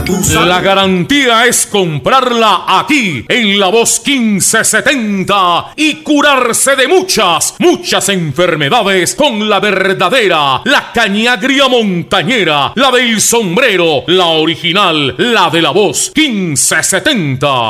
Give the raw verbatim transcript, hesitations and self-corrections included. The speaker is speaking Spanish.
tu salud. La garantía es comprarla aquí, en La Voz quince setenta, y curarse de muchas, muchas enfermedades con la verdadera, la cañagria montañera, la del sombrero, la original, la de La Voz quince setenta.